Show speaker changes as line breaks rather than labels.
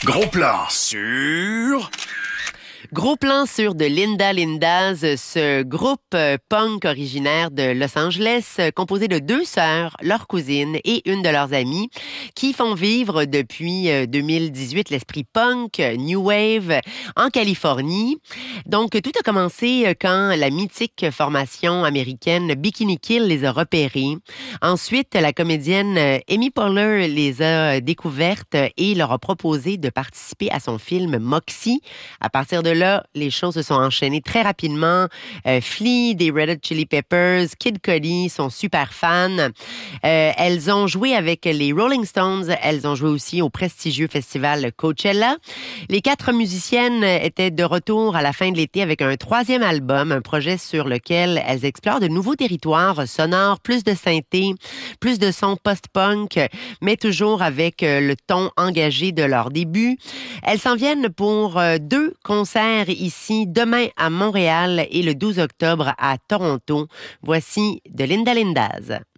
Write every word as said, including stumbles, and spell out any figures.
Gros plan sur...
Gros plan sur de Linda Lindas, ce groupe punk originaire de Los Angeles, composé de deux sœurs, leur cousine et une de leurs amies, qui font vivre depuis deux mille dix-huit l'esprit punk, new wave, en Californie. Donc, tout a commencé quand la mythique formation américaine Bikini Kill les a repérés. Ensuite, la comédienne Amy Poehler les a découvertes et leur a proposé de participer à son film Moxie. À partir de là, les choses se sont enchaînées très rapidement. Euh, Flea, des Red Hot Chili Peppers, Kid Cudi sont super fans. Euh, elles ont joué avec les Rolling Stones. Elles ont joué aussi au prestigieux festival Coachella. Les quatre musiciennes étaient de retour à la fin de l'été avec un troisième album, un projet sur lequel elles explorent de nouveaux territoires sonores, plus de synthé, plus de sons post-punk, mais toujours avec le ton engagé de leur début. Elles s'en viennent pour deux concerts ici demain à Montréal et le douze octobre à Toronto. Voici de Linda Lindas.